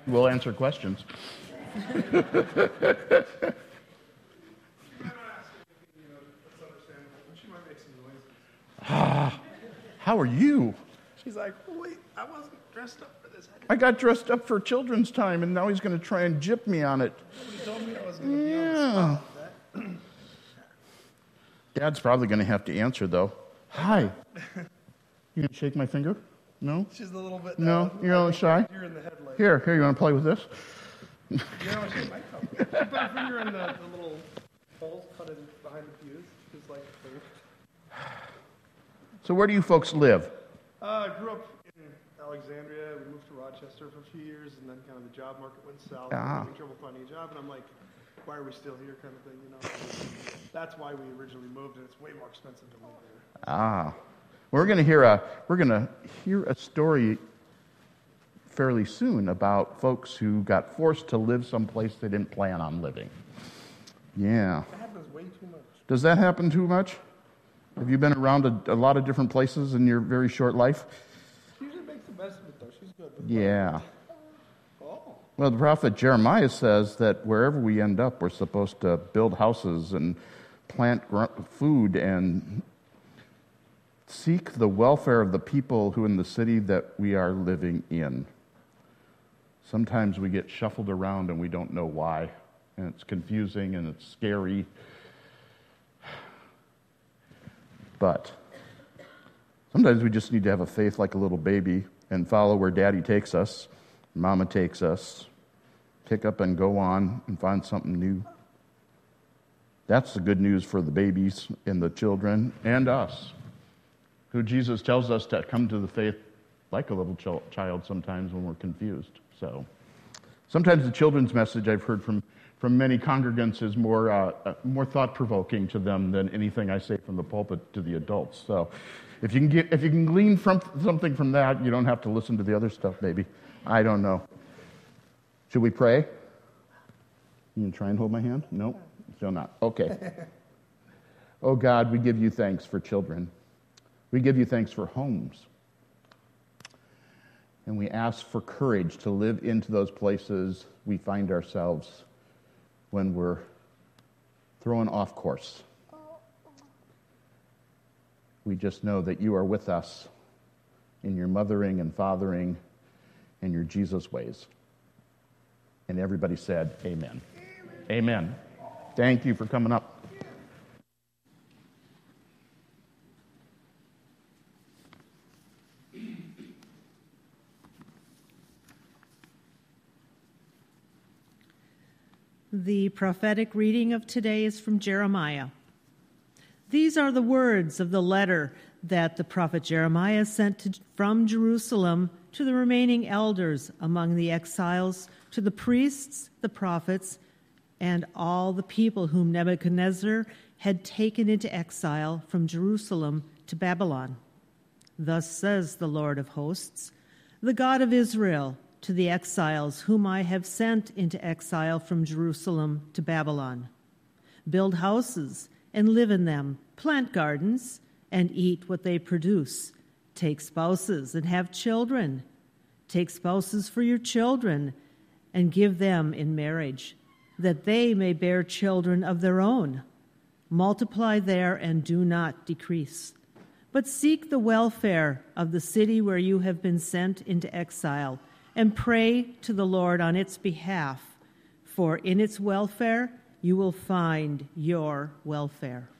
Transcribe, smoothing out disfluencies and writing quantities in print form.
we'll answer questions. How are you? She's like, oh, wait, I wasn't dressed up for this. I got dressed up for children's time, and now he's going to try and gyp me on it. Nobody told me I was going to be on the spot like that. Dad's probably going to have to answer, though. Hi. You going to shake my finger? No? She's a little bit... No? You're a little shy? You're in the headlight. Here, you want to play with this? You know, she might come. She put her finger in the little holes cut in behind the fuse. Just like... So where do you folks live? I grew up in Alexandria. We moved to Rochester for a few years, and then kind of the job market went south. We were having trouble finding a job, and I'm like, why are we still here kind of thing, you know? That's why we originally moved, and it's way more expensive to live there. We're going to hear a story fairly soon about folks who got forced to live someplace they didn't plan on living. Yeah. That happens way too much. Does that happen too much? Have you been around a lot of different places in your very short life? She usually makes the best of it, though. She's good. Yeah. Oh. Well, the prophet Jeremiah says that wherever we end up, we're supposed to build houses and plant food and seek the welfare of the people who in the city that we are living in. Sometimes we get shuffled around and we don't know why, and it's confusing and it's scary. But sometimes we just need to have a faith like a little baby and follow where Daddy takes us, Mama takes us, pick up and go on and find something new. That's the good news for the babies and the children and us, who Jesus tells us to come to the faith like a little child sometimes when we're confused. So sometimes the children's message I've heard from many congregants is more thought-provoking to them than anything I say from the pulpit to the adults. So if you can glean from something from that, you don't have to listen to the other stuff, maybe. I don't know. Should we pray? You can try and hold my hand? No? Still not. Okay. Oh God, we give you thanks for children. We give you thanks for homes. And we ask for courage to live into those places we find ourselves when we're thrown off course. We just know that you are with us in your mothering and fathering and your Jesus ways. And everybody said, amen. Amen. Thank you for coming up. The prophetic reading of today is from Jeremiah. These are the words of the letter that the prophet Jeremiah sent from Jerusalem to the remaining elders among the exiles, to the priests, the prophets, and all the people whom Nebuchadnezzar had taken into exile from Jerusalem to Babylon. Thus says the Lord of hosts, the God of Israel, to the exiles whom I have sent into exile from Jerusalem to Babylon. Build houses and live in them, plant gardens and eat what they produce. Take spouses and have children. Take spouses for your children and give them in marriage, that they may bear children of their own. Multiply there and do not decrease. But seek the welfare of the city where you have been sent into exile, and pray to the Lord on its behalf, for in its welfare you will find your welfare.